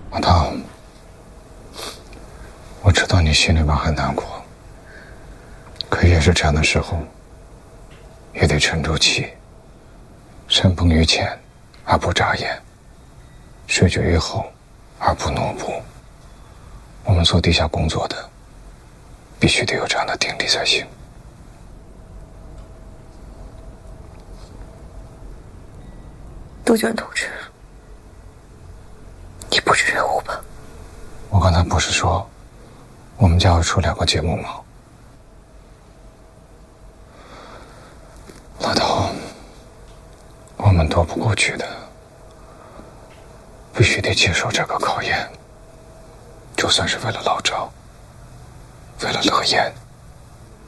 阿涛，我知道你心里边很难过，可越是这样的时候，也得沉住气，山崩于前而不眨眼，水决于后而不挪步。我们做地下工作的，必须得有这样的定力才行。 杜鹃同志，你布置任务吧。 我刚才不是说我们家要出2个节目吗？老头，我们躲不过去的，必须得接受这个考验，就算是为了老赵，为了乐言，